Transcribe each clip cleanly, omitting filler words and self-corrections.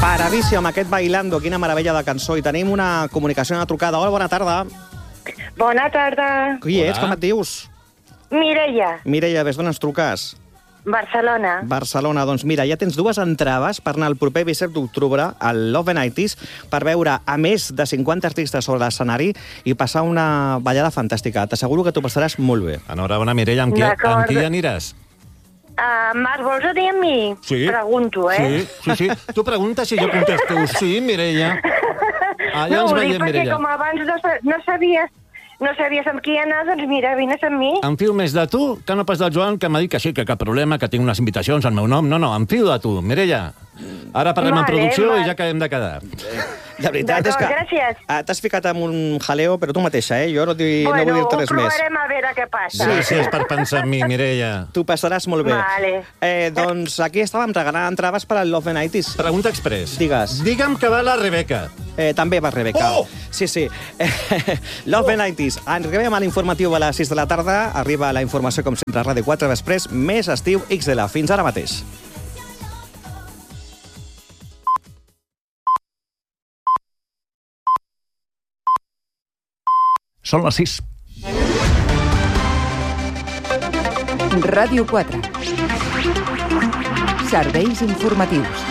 Paradíssim, amb aquest Bailando, quina meravella de cançó. I tenim una comunicació, una trucada. Hola, bona tarda. Bona tarda. Qui ets? Com et dius? Mireia, Mireia, des d'on ens truques? Barcelona. Barcelona. Doncs mira, ja tens 2 entrades per anar el proper 17 d'octubre al Love '90s per veure a més de 50 artistes sobre l'escenari i passar una ballada fantàstica. T'asseguro que t'ho passaràs molt bé. Enhorabona, Mireia, amb qui aniràs? Marc, vols dir amb mi? Sí. Pregunto, Sí. Tu preguntes i jo contesto. Sí, Mireia. Allà ens veiem, perquè Mireia. com abans no sabies amb qui anar, doncs mira, vines amb mi. Em fio més de tu que no pas del Joan, que m'ha dit que sí, que cap problema, que tinc unes invitacions al meu nom. No, em fio de tu, Mireia. Ara parlem en producció i ja acabem de quedar. La veritat és que gràcies. t'has ficat en un jaleo, però tu mateixa, Jo no vull dir-te res més. Ho provarem a veure què passa. Gràcies per pensar en mi, Mireia. T'ho passaràs molt bé. Vale. Doncs aquí estàvem regalant entrades per al Love '90s. Pregunta express. Digues. Digue'm que va la Rebeca. També va Rebeca. Oh! Sí. Love '90s. Arribem a l'informatiu a les 6 de la tarda. Arriba la informació, com sempre, a Ràdio 4 després. Més estiu XL. Fins ara mateix. Són les 6. Ràdio 4. Serveis informatius.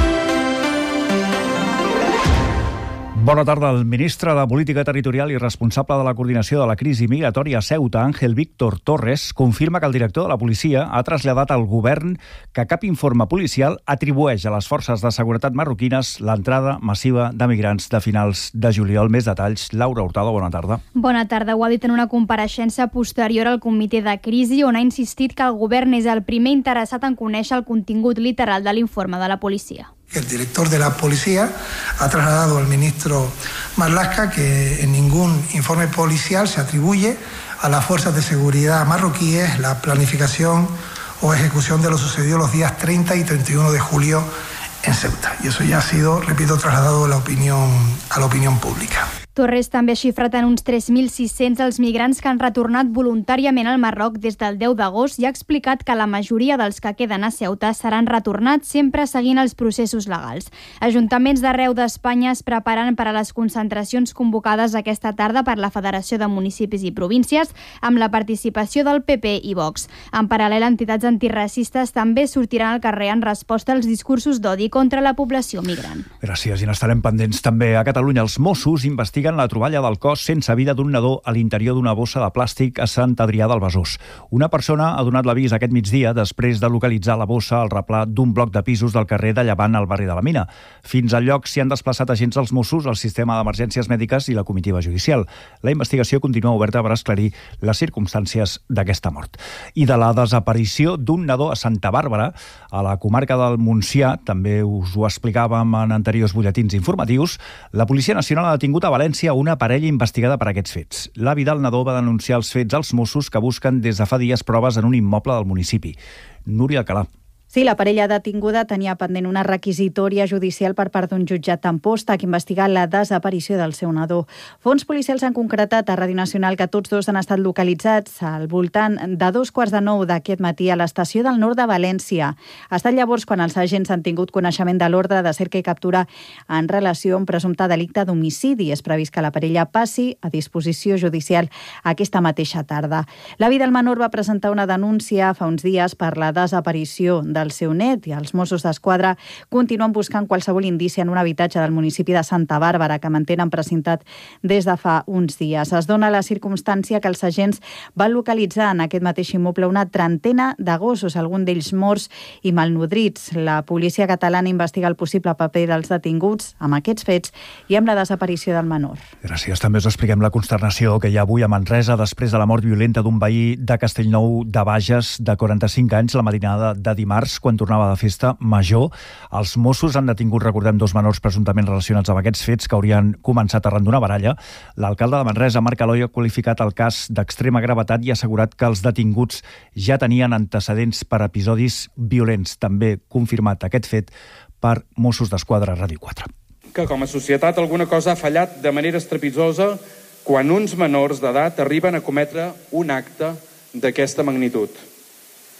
Bona tarda. El ministre de Política Territorial i responsable de la coordinació de la crisi migratòria a Ceuta, Ángel Víctor Torres, confirma que el director de la policia ha traslladat al govern que cap informe policial atribueix a les forces de seguretat marroquines l'entrada massiva de migrants de finals de juliol. Més detalls. Laura Hurtado, bona tarda. Bona tarda. Ho ha dit en una compareixença posterior al comitè de crisi, on ha insistit que el govern és el primer interessat en conèixer el contingut literal de l'informe de la policia. El director de la policía ha trasladado al ministro Marlaska que en ningún informe policial se atribuye a las fuerzas de seguridad marroquíes la planificación o ejecución de lo sucedido los días 30 y 31 de julio en Ceuta. Y eso ya ha sido, repito, trasladado a la opinión pública. Torres també ha xifrat en uns 3.600 els migrants que han retornat voluntàriament al Marroc des del 10 d'agost i ha explicat que la majoria dels que queden a Ceuta seran retornats sempre seguint els processos legals. Ajuntaments d'arreu d'Espanya es preparen per a les concentracions convocades aquesta tarda per la Federació de Municipis i Províncies amb la participació del PP i Vox. En paral·lel, entitats antiracistes també sortiran al carrer en resposta als discursos d'odi contra la població migrant. Gràcies, i n'estarem pendents també. A Catalunya, els Mossos investiguen la troballa del cos sense vida d'un nadó a l'interior d'una bossa de plàstic a Sant Adrià del Besòs. Una persona ha donat l'avís aquest migdia després de localitzar la bossa al replà d'un bloc de pisos del carrer de Llevant al barri de la Mina. Fins al lloc s'hi han desplaçat agents dels Mossos, el sistema d'emergències mèdiques i la comitiva judicial. La investigació continua oberta per esclarir les circumstàncies d'aquesta mort. I de la desaparició d'un nadó a Santa Bàrbara, a la comarca del Montsià, també us ho explicàvem en anteriors butlletins informatius, la Policia Nacional ha detingut a València una parella investigada per aquests fets. L'avi del nadó va denunciar els fets als Mossos, que busquen des de fa dies proves en un immoble del municipi. Núria Alcalà. Sí, la parella detinguda tenia pendent una requisitòria judicial per part d'un jutjat d'Amposta que investiga la desaparició del seu nadó. Fons policials han concretat a Ràdio Nacional que tots dos han estat localitzats al voltant de 8:45 d'aquest matí a l'estació del nord de València. Ha estat llavors quan els agents han tingut coneixement de l'ordre de cerca i captura en relació a un presumpte delicte d'homicidi. És previst que la parella passi a disposició judicial aquesta mateixa tarda. L'avi del menor va presentar una denúncia fa uns dies per la desaparició del seu net i els Mossos d'Esquadra continuen buscant qualsevol indici en un habitatge del municipi de Santa Bàrbara que mantenen precintat des de fa uns dies. Es dona la circumstància que els agents van localitzar en aquest mateix immoble una trentena de gossos, alguns d'ells morts i malnodrits. La policia catalana investiga el possible paper dels detinguts amb aquests fets i amb la desaparició del menor. Gràcies. També us expliquem la consternació que hi ha avui a Manresa després de la mort violenta d'un veí de Castellnou de Bages de 45 anys la matinada de dimarts, quan tornava de festa major. Els Mossos han detingut, recordem, 2 menors presumptament relacionats amb aquests fets que haurien començat arran d'una baralla. L'alcalde de Manresa, Marc Aloi, ha qualificat el cas d'extrema gravetat i ha assegurat que els detinguts ja tenien antecedents per episodis violents. També confirmat aquest fet per Mossos d'Esquadra a Ràdio 4. Que com a societat alguna cosa ha fallat de manera estrepitosa quan uns menors d'edat arriben a cometre un acte d'aquesta magnitud.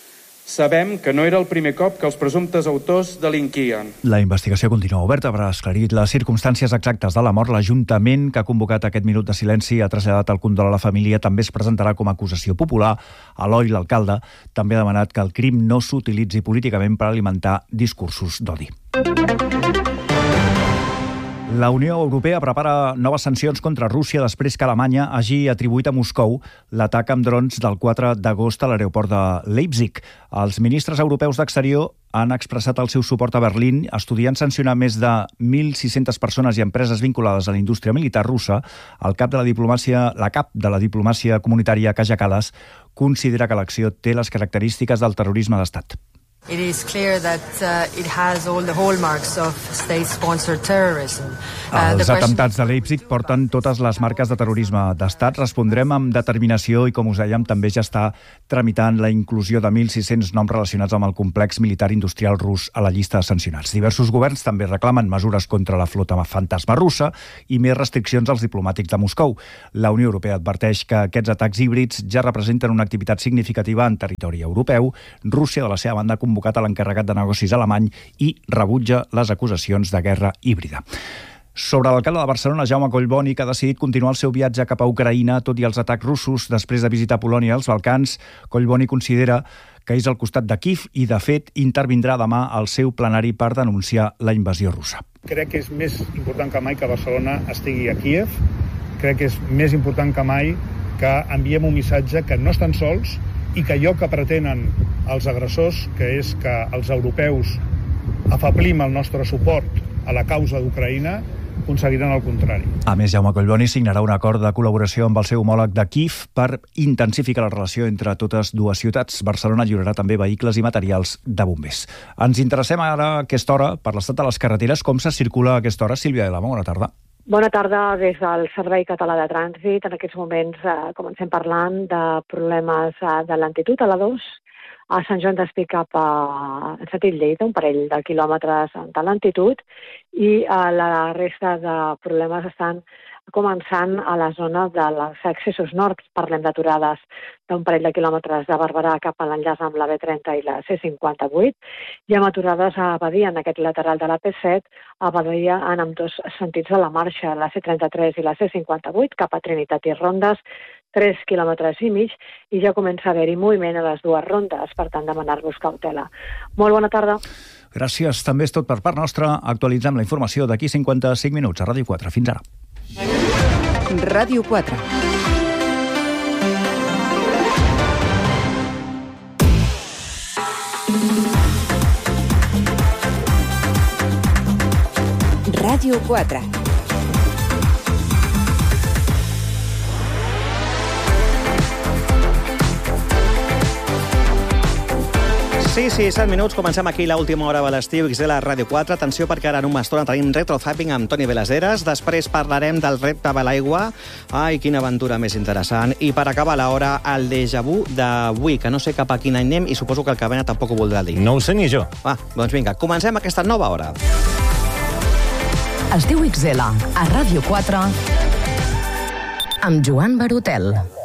Sabem que no era el primer cop que els presumptes autors delinquien. La investigació continua oberta per esclarir les circumstàncies exactes de la mort. L'Ajuntament, que ha convocat aquest minut de silenci, ha traslladat el condol a la família. També es presentarà com a acusació popular. Eloi, l'alcalde, també ha demanat que el crim no s'utilitzi políticament per alimentar discursos d'odi. La Unió Europea prepara noves sancions contra Rússia després que Alemanya hagi atribuït a Moscou l'atac amb drons del 4 d'agost a l'aeroport de Leipzig. Els ministres europeus d'Exterior han expressat el seu suport a Berlín, estudiant sancionar més de 1.600 persones i empreses vinculades a la indústria militar russa. La cap de la diplomàcia comunitària, Kaja Kallas, considera que l'acció té les característiques del terrorisme d'estat. It is clear that it has all the hallmarks of state-sponsored terrorism. Els atemptats de Leipzig porten totes les marques de terrorisme d'estat. Respondrem amb determinació i, com us dèiem, també ja està tramitant la inclusió de 1.600 noms relacionats amb el complex militar industrial rus a la llista de sancionats. Diversos governs també reclamen mesures contra la flota fantasma russa i més restriccions als diplomàtics de Moscou. La Unió Europea adverteix que aquests atacs híbrids ja representen una activitat significativa en territori europeu. Rússia, de la seva banda, ha convocat a l'encarregat de negocis alemany i rebutja les acusacions de guerra híbrida. Sobre l'alcalde de Barcelona, Jaume Collboni, que ha decidit continuar el seu viatge cap a Ucraïna, tot i els atacs russos, després de visitar Polònia i els Balcans. Collboni considera que és al costat de Kíev i, de fet, intervindrà demà al seu plenari per denunciar la invasió russa. Crec que és més important que mai que Barcelona estigui a Kíev. Crec que és més important que mai que enviem un missatge que no estan sols i que allò que pretenen els agressors, que és que els europeus afablim el nostre suport a la causa d'Ucraïna, aconseguiran el contrari. A més, Jaume Collboni signarà un acord de col·laboració amb el seu homòleg de Kíev per intensificar la relació entre totes dues ciutats. Barcelona lliurarà també vehicles i materials de bombers. Ens interessem ara a aquesta hora per l'estat de les carreteres. Com se circula a aquesta hora? Sílvia de la Bona tarda. Bona tarda des del Servei Català de Trànsit. En aquests moments comencem parlant de problemes de lentitud a la 2, a Sant Joan d'Espí cap a sentit Lleida, un parell de quilòmetres de lentitud, i la resta de problemes estan començant a la zona dels accessos nord. Parlem d'aturades d'un parell de quilòmetres de Barberà cap a l'enllaç amb la B30 i la C58, i amb aturades a Badia, en aquest lateral de la P7, a Badia en ambdós sentits de la marxa, la C33 i la C58, cap a Trinitat i Rondes, 3 quilòmetres i mig, i ja comença a haver-hi moviment a les dues rondes, per tant, demanar-vos cautela. Molt bona tarda. Gràcies. També és tot per part nostra. Actualitzem la informació d'aquí 55 minuts a Ràdio 4. Fins ara. Ràdio 4. Ràdio 4. Sí, 7 minuts. Comencem aquí l'última hora de l'estiu XL a Ràdio 4. Atenció, perquè ara en una estona tenim Retrozapping amb Toni Belaseres. Després parlarem del repte de l'aigua. Ai, quina aventura més interessant. I per acabar l'hora, el déjà vu d'avui, que no sé cap a quin any anem i suposo que el que vena tampoc ho voldrà dir. No ho sé ni jo. Doncs vinga, comencem aquesta nova hora. Es diu XL, a Ràdio 4, amb Joan Barotel.